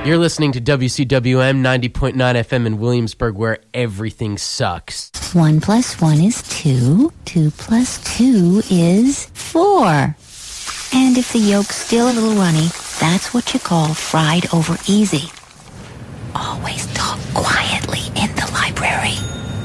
You're listening to WCWM 90.9 FM in Williamsburg, where everything sucks. 1 + 1 is 2. 2 + 2 is 4. And if the yolk's still a little runny, that's what you call fried over easy. Always talk quietly in the library.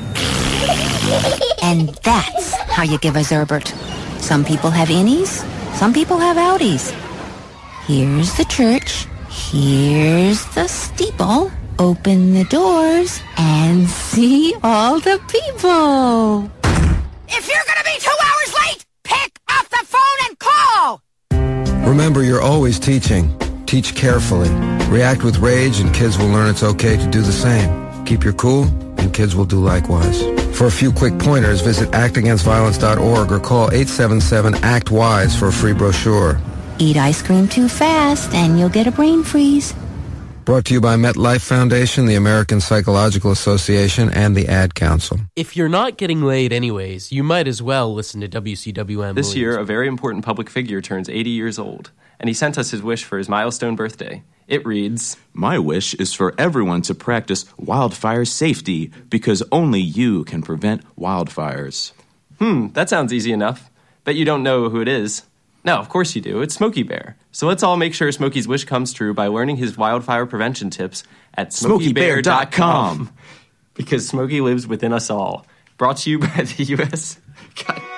And that's how you give a Zerbert. Some people have innies, some people have outies. Here's the church. Here's the steeple. Open the doors and see all the people. If you're going to be 2 hours late, pick up the phone and call. Remember, you're always teaching. Teach carefully. React with rage and kids will learn it's okay to do the same. Keep your cool and kids will do likewise. For a few quick pointers, visit actagainstviolence.org or call 877-ACT-WISE for a free brochure. Eat ice cream too fast and you'll get a brain freeze. Brought to you by MetLife Foundation, the American Psychological Association, and the Ad Council. If you're not getting laid anyways, you might as well listen to WCWM. This year, a very important public figure turns 80 years old, and he sent us his wish for his milestone birthday. It reads, "My wish is for everyone to practice wildfire safety because only you can prevent wildfires." That sounds easy enough. Bet you don't know who it is. No, of course you do. It's Smokey Bear. So let's all make sure Smokey's wish comes true by learning his wildfire prevention tips at SmokeyBear.com. Because Smokey lives within us all. Brought to you by the U.S. God.